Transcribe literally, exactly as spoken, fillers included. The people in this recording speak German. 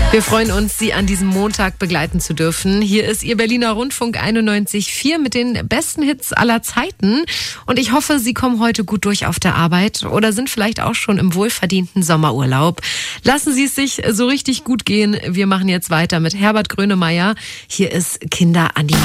Wir freuen uns, Sie an diesem Montag begleiten zu dürfen. Hier ist Ihr Berliner Rundfunk einundneunzig Komma vier mit den besten Hits aller Zeiten. Und ich hoffe, Sie kommen heute gut durch auf der Arbeit oder sind vielleicht auch schon im wohlverdienten Sommerurlaub. Lassen Sie es sich so richtig gut gehen. Wir machen jetzt weiter mit Herbert Grönemeyer. Hier ist Kinder an die Hand.